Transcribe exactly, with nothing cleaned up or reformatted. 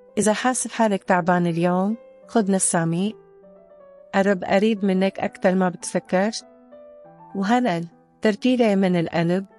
إذا حاسب حالك تعبان اليوم، خد نفس عميق، قرب قريب منك أكتر ما بتفكر، وهلأ ترتيلة من القلب